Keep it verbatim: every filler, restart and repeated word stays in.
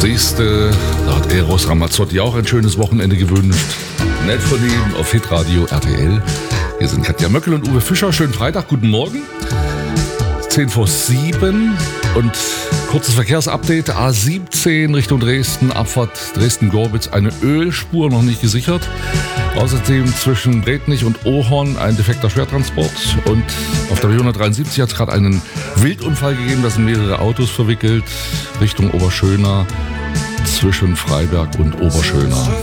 Siehste, da hat Eros Ramazzotti auch ein schönes Wochenende gewünscht. Nett von ihm auf Hitradio R T L. Hier sind Katja Möckel und Uwe Fischer. Schönen Freitag, guten Morgen. zehn vor sieben und kurzes Verkehrsupdate. A siebzehn Richtung Dresden, Abfahrt Dresden-Gorbitz, eine Ölspur noch nicht gesichert. Außerdem zwischen Brednich und Ohorn ein defekter Schwertransport. Und auf der B hundertdreiundsiebzig hat es gerade einen Wildunfall gegeben, da sind mehrere Autos verwickelt, Richtung Oberschöna, zwischen Freiberg und Oberschöna.